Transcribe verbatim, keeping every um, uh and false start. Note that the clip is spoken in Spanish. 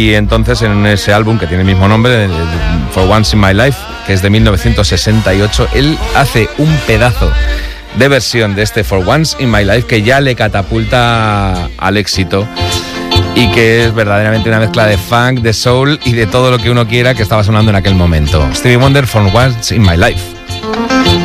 Y entonces en ese álbum que tiene el mismo nombre, For Once in My Life, que es de mil novecientos sesenta y ocho, él hace un pedazo de versión de este For Once in My Life que ya le catapulta al éxito y que es verdaderamente una mezcla de funk, de soul y de todo lo que uno quiera que estaba sonando en aquel momento. Stevie Wonder, For Once in My Life.